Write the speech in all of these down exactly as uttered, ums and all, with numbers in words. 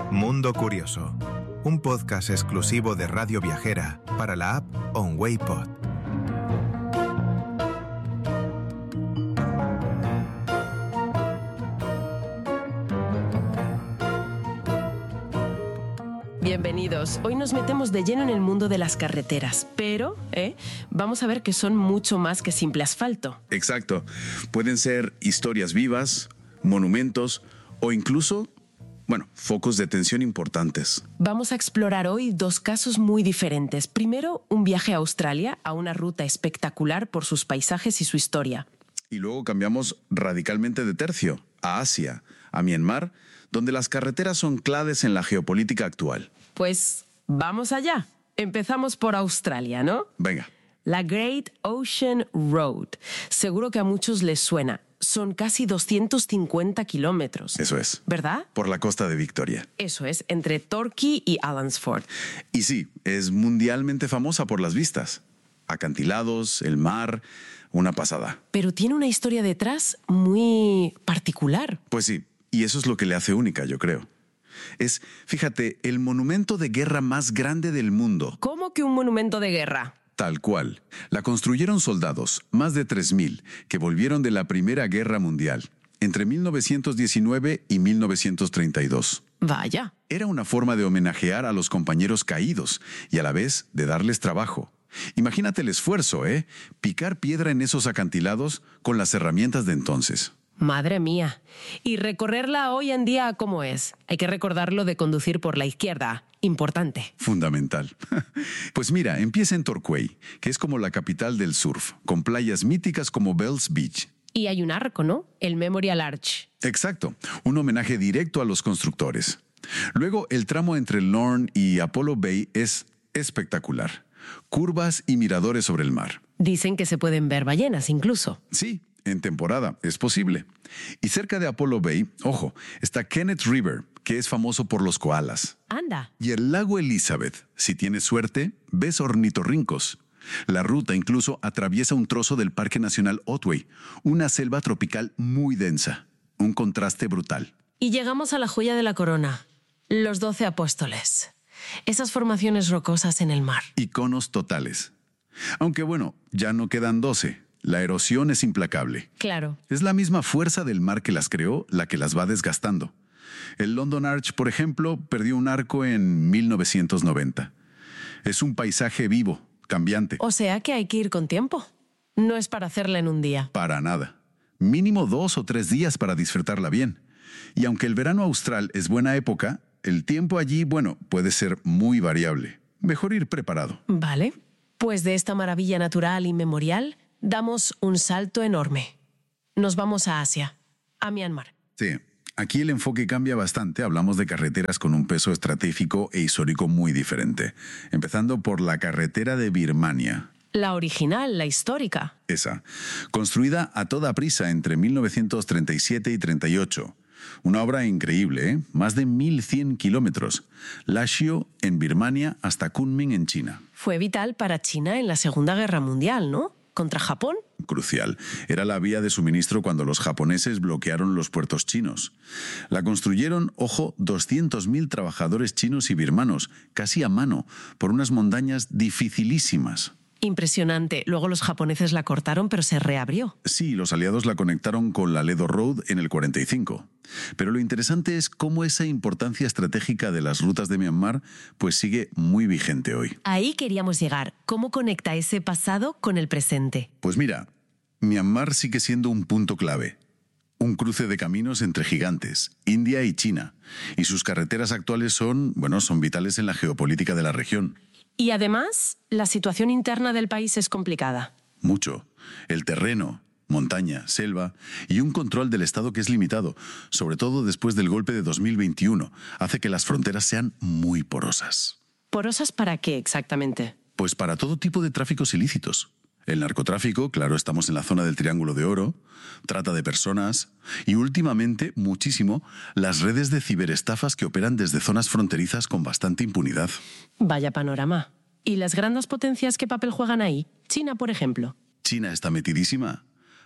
Mundo Curioso, un podcast exclusivo de Radio Viajera para la app OnWay Pod. Bienvenidos. Hoy nos metemos de lleno en el mundo de las carreteras, pero ¿eh? vamos a ver que son mucho más que simple asfalto. Exacto. Pueden ser historias vivas, monumentos o incluso, bueno, focos de tensión importantes. Vamos a explorar hoy dos casos muy diferentes. Primero, un viaje a Australia, a una ruta espectacular por sus paisajes y su historia. Y luego cambiamos radicalmente de tercio, a Asia, a Myanmar, donde las carreteras son claves en la geopolítica actual. Pues vamos allá. Empezamos por Australia, ¿no? Venga. La Great Ocean Road. Seguro que a muchos les suena. Son casi doscientos cincuenta kilómetros. Eso es. ¿Verdad? Por la costa de Victoria. Eso es, entre Torquay y Allansford. Y sí, es mundialmente famosa por las vistas. Acantilados, el mar, una pasada. Pero tiene una historia detrás muy particular. Pues sí, y eso es lo que le hace única, yo creo. Es, fíjate, el monumento de guerra más grande del mundo. ¿Cómo que un monumento de guerra? Tal cual. La construyeron soldados, más de tres mil, que volvieron de la Primera Guerra Mundial, entre mil novecientos diecinueve y mil novecientos treinta y dos. Vaya. Era una forma de homenajear a los compañeros caídos y a la vez de darles trabajo. Imagínate el esfuerzo, ¿eh? Picar piedra en esos acantilados con las herramientas de entonces. Madre mía. Y recorrerla hoy en día, ¿cómo es? Hay que recordarlo de conducir por la izquierda. Importante. Fundamental. Pues mira, empieza en Torquay, que es como la capital del surf, con playas míticas como Bells Beach. Y hay un arco, ¿no? El Memorial Arch. Exacto, un homenaje directo a los constructores. Luego, el tramo entre Lorne y Apollo Bay es espectacular. Curvas y miradores sobre el mar. Dicen que se pueden ver ballenas incluso. Sí, en temporada, es posible. Y cerca de Apollo Bay, ojo, está Kenneth River, que es famoso por los koalas. Anda. Y el lago Elizabeth, si tienes suerte, ves ornitorrincos. La ruta incluso atraviesa un trozo del Parque Nacional Otway, una selva tropical muy densa. Un contraste brutal. Y llegamos a la joya de la corona, los doce apóstoles. Esas formaciones rocosas en el mar. Iconos totales. Aunque bueno, ya no quedan doce. La erosión es implacable. Claro. Es la misma fuerza del mar que las creó la que las va desgastando. El London Arch, por ejemplo, perdió un arco en mil novecientos noventa. Es un paisaje vivo, cambiante. O sea que hay que ir con tiempo. No es para hacerla en un día. Para nada. Mínimo dos o tres días para disfrutarla bien. Y aunque el verano austral es buena época, el tiempo allí, bueno, puede ser muy variable. Mejor ir preparado. Vale. Pues de esta maravilla natural y memorial, damos un salto enorme. Nos vamos a Asia, a Myanmar. Sí, aquí el enfoque cambia bastante. Hablamos de carreteras con un peso estratégico e histórico muy diferente. Empezando por la carretera de Birmania. La original, la histórica. Esa, construida a toda prisa entre mil novecientos treinta y siete y treinta y ocho. Una obra increíble, ¿eh? Más de mil cien kilómetros. Lashio en Birmania hasta Kunming en China. Fue vital para China en la Segunda Guerra Mundial, ¿no? ¿Contra Japón? Crucial. Era la vía de suministro cuando los japoneses bloquearon los puertos chinos. La construyeron, ojo, doscientos mil trabajadores chinos y birmanos, casi a mano, por unas montañas dificilísimas. Impresionante. Luego los japoneses la cortaron, pero se reabrió. Sí, los aliados la conectaron con la Ledo Road en el cuarenta y cinco. Pero lo interesante es cómo esa importancia estratégica de las rutas de Myanmar pues sigue muy vigente hoy. Ahí queríamos llegar. ¿Cómo conecta ese pasado con el presente? Pues mira, Myanmar sigue siendo un punto clave. Un cruce de caminos entre gigantes, India y China. Y sus carreteras actuales son, bueno, son vitales en la geopolítica de la región. Y además, la situación interna del país es complicada. Mucho. El terreno, montaña, selva y un control del Estado que es limitado, sobre todo después del golpe de dos mil veintiuno, hace que las fronteras sean muy porosas. ¿Porosas para qué exactamente? Pues para todo tipo de tráficos ilícitos. El narcotráfico, claro, estamos en la zona del Triángulo de Oro, trata de personas y últimamente, muchísimo, las redes de ciberestafas que operan desde zonas fronterizas con bastante impunidad. Vaya panorama. ¿Y las grandes potencias qué papel juegan ahí? China, por ejemplo. China está metidísima.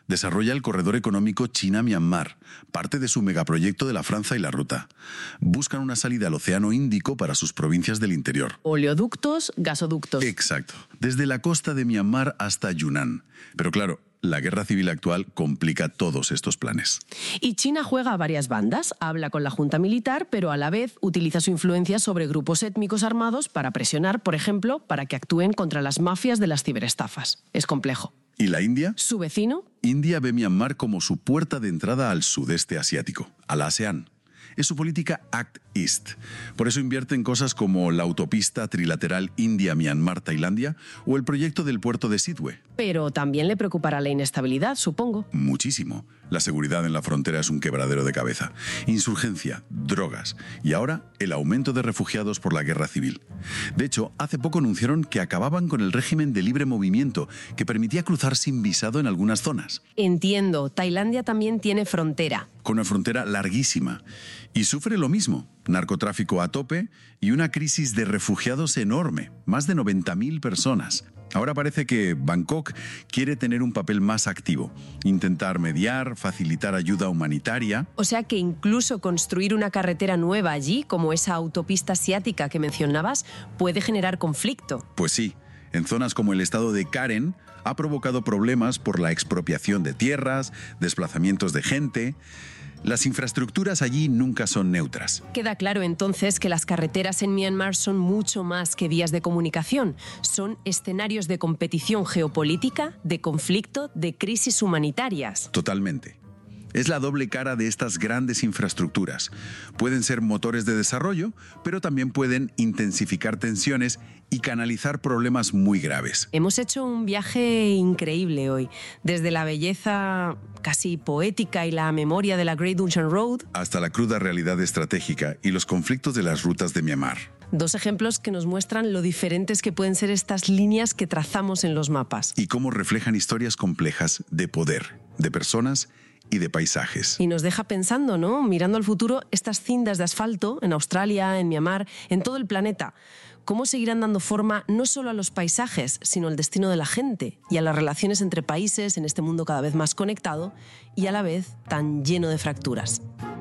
Desarrolla el corredor económico China-Myanmar, parte de su megaproyecto de la Franza y la Ruta. Buscan una salida al Océano Índico para sus provincias del interior. Oleoductos, gasoductos. Exacto. Desde la costa de Myanmar hasta Yunnan. Pero claro, la guerra civil actual complica todos estos planes. Y China juega a varias bandas, habla con la junta militar, pero a la vez utiliza su influencia sobre grupos étnicos armados para presionar, por ejemplo, para que actúen contra las mafias de las ciberestafas. Es complejo. ¿Y la India? ¿Su vecino? India ve Myanmar como su puerta de entrada al sudeste asiático, a la ASEAN. Es su política Act East. Por eso invierte en cosas como la autopista trilateral India-Myanmar-Tailandia o el proyecto del puerto de Sidwe. Pero también le preocupará la inestabilidad, supongo. Muchísimo. La seguridad en la frontera es un quebradero de cabeza. Insurgencia, drogas y ahora el aumento de refugiados por la guerra civil. De hecho, hace poco anunciaron que acababan con el régimen de libre movimiento que permitía cruzar sin visado en algunas zonas. Entiendo. Tailandia también tiene frontera. Con una frontera larguísima. Y sufre lo mismo, narcotráfico a tope y una crisis de refugiados enorme, más de noventa mil personas. Ahora parece que Bangkok quiere tener un papel más activo, intentar mediar, facilitar ayuda humanitaria. O sea que incluso construir una carretera nueva allí, como esa autopista asiática que mencionabas, puede generar conflicto. Pues sí, en zonas como el estado de Karen ha provocado problemas por la expropiación de tierras, desplazamientos de gente. Las infraestructuras allí nunca son neutras. Queda claro entonces que las carreteras en Myanmar son mucho más que vías de comunicación. Son escenarios de competición geopolítica, de conflicto, de crisis humanitarias. Totalmente. Es la doble cara de estas grandes infraestructuras. Pueden ser motores de desarrollo, pero también pueden intensificar tensiones y canalizar problemas muy graves. Hemos hecho un viaje increíble hoy, desde la belleza casi poética y la memoria de la Great Ocean Road hasta la cruda realidad estratégica y los conflictos de las rutas de Myanmar. Dos ejemplos que nos muestran lo diferentes que pueden ser estas líneas que trazamos en los mapas. Y cómo reflejan historias complejas de poder, de personas y de paisajes. Y nos deja pensando, ¿no? Mirando al futuro, estas cintas de asfalto en Australia, en Myanmar, en todo el planeta, ¿cómo seguirán dando forma no solo a los paisajes, sino al destino de la gente y a las relaciones entre países en este mundo cada vez más conectado y a la vez tan lleno de fracturas?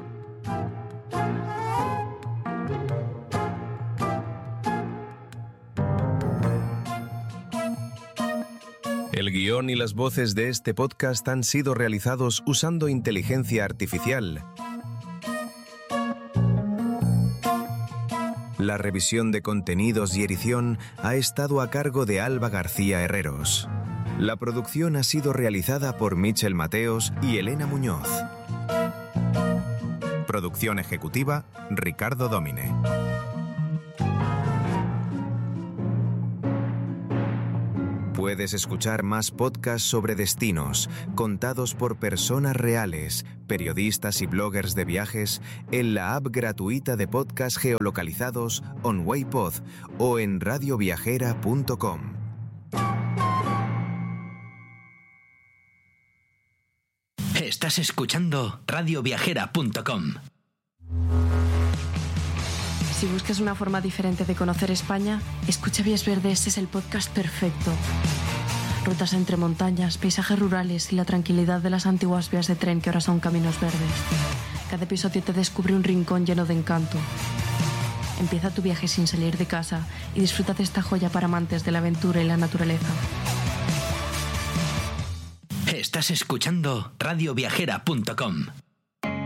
El guión y las voces de este podcast han sido realizados usando inteligencia artificial. La revisión de contenidos y edición ha estado a cargo de Alba García Herreros. La producción ha sido realizada por Michel Mateos y Elena Muñoz. Producción ejecutiva, Ricardo Domine. Puedes escuchar más podcasts sobre destinos, contados por personas reales, periodistas y bloggers de viajes, en la app gratuita de podcasts geolocalizados OnWayPod o en radio viajera punto com. Estás escuchando radio viajera punto com. Si buscas una forma diferente de conocer España, escucha Vías Verdes, es el podcast perfecto. Rutas entre montañas, paisajes rurales y la tranquilidad de las antiguas vías de tren que ahora son caminos verdes. Cada episodio te descubre un rincón lleno de encanto. Empieza tu viaje sin salir de casa y disfruta de esta joya para amantes de la aventura y la naturaleza. Estás escuchando radio viajera punto com.